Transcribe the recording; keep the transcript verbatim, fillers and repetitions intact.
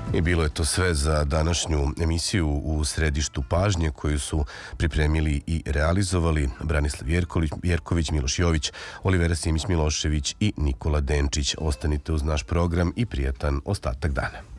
I bilo je to sve za današnju emisiju U središtu pažnje koju su pripremili i realizovali Branislav Jerković, Miloš Jović, Olivera Simić Milošević i Nikola Denčić. Ostanite uz naš program i prijatan ostatak dana.